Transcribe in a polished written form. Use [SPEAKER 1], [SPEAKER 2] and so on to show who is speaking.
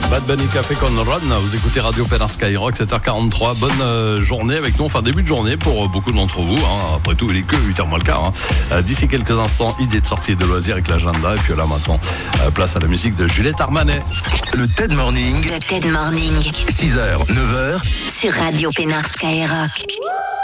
[SPEAKER 1] Bad Bunny Café con Run, vous écoutez Radio Pénard Skyrock, 7h43, bonne journée avec nous, enfin début de journée pour beaucoup d'entre vous, hein. Après tout il est que 8h moins le quart, hein. D'ici quelques instants, idée de sortie de loisirs avec l'agenda, et puis là maintenant, place à la musique de Juliette Armanet.
[SPEAKER 2] Le TED Morning,
[SPEAKER 3] 6h,
[SPEAKER 2] 9h,
[SPEAKER 3] sur Radio Pénard Skyrock.